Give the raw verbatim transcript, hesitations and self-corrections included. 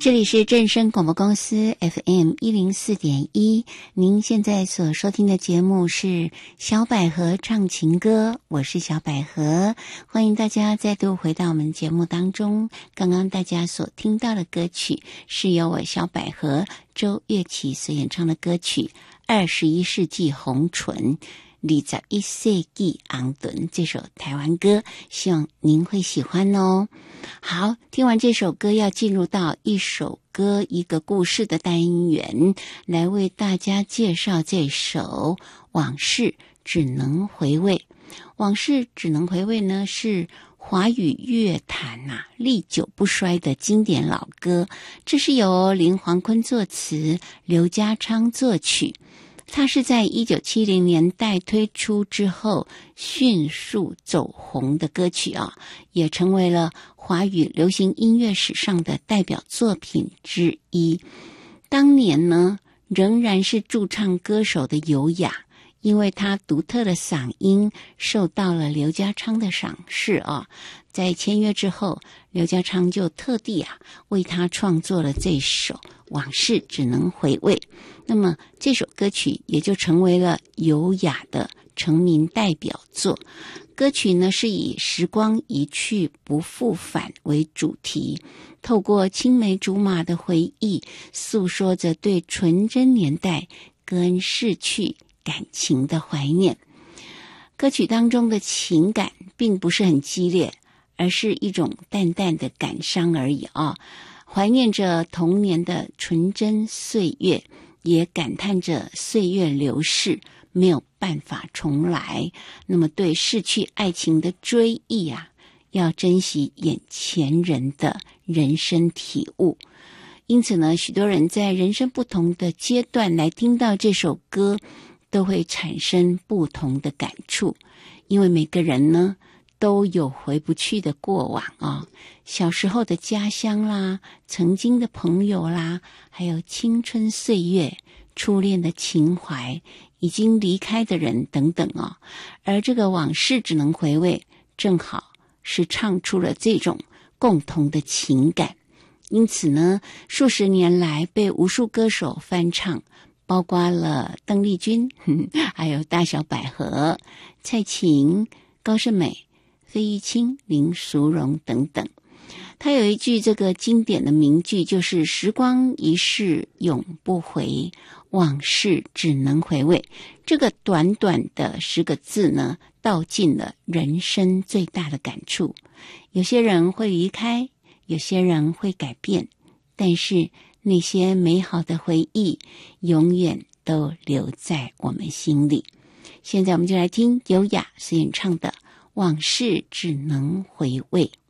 这里是正声广播公司 F M 一零四点一，您现在所收听的节目是小百合唱情歌，我是小百合，欢迎大家再度回到我们节目当中。刚刚大家所听到的歌曲是由我小百合周月琪所演唱的歌曲《二十一世纪红唇》。二十一世纪红唇这首台湾歌，希望您会喜欢哦。好，听完这首歌，要进入到一首歌一个故事的单元，来为大家介绍这首《往事只能回味》。往事只能回味呢，是华语乐坛啊历久不衰的经典老歌，这是由林煌坤作词，刘家昌作曲。它是在一九七零年代推出之后迅速走红的歌曲啊，也成为了华语流行音乐史上的代表作品之一。当年呢，仍然是驻唱歌手的尤雅，因为他独特的嗓音受到了刘家昌的赏识啊。在签约之后，刘家昌就特地啊为他创作了这首《往事只能回味》。那么这首歌曲也就成为了尤雅的成名代表作。歌曲呢是以时光一去不复返为主题，透过青梅竹马的回忆，诉说着对纯真年代跟逝去感情的怀念。歌曲当中的情感并不是很激烈，而是一种淡淡的感伤而已啊，怀念着童年的纯真岁月，也感叹着岁月流逝没有办法重来。那么对逝去爱情的追忆啊，要珍惜眼前人的人生体悟。因此呢，许多人在人生不同的阶段来听到这首歌，都会产生不同的感触。因为每个人呢都有回不去的过往啊，小时候的家乡啦，曾经的朋友啦，还有青春岁月，初恋的情怀，已经离开的人等等啊。而这个往事只能回味，正好是唱出了这种共同的情感。因此呢，数十年来被无数歌手翻唱，包括了邓丽君，还有大小百合、蔡琴、高胜美、费玉清、林淑荣等等。他有一句这个经典的名句，就是时光一逝永不回，往事只能回味。这个短短的十个字呢，道尽了人生最大的感触。有些人会离开，有些人会改变，但是那些美好的回忆永远都留在我们心里。现在我们就来听尤雅所演唱的《往事只能回味》。